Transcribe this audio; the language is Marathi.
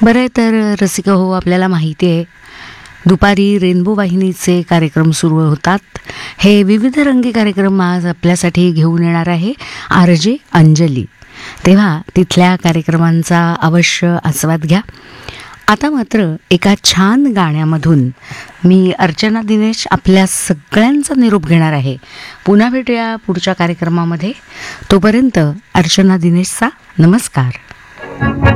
बरं आहे तर रसिका हो, आपल्याला माहिती आहे दुपारी रेनबो वाहिनीचे कार्यक्रम सुरू होतात. हे विविध रंगी कार्यक्रम आज आपल्यासाठी घेऊन येणार आहे RJ अंजली. तेव्हा तिथल्या कार्यक्रमांचा अवश्य आस्वाद घ्या. आता मात्र एका छान गाण्यामधून मी अर्चना दिनेश आपल्या सगळ्यांचा निरोप घेणार आहे. पुन्हा भेटूया पुढच्या कार्यक्रमामध्ये. तोपर्यंत अर्चना दिनेशचा नमस्कार.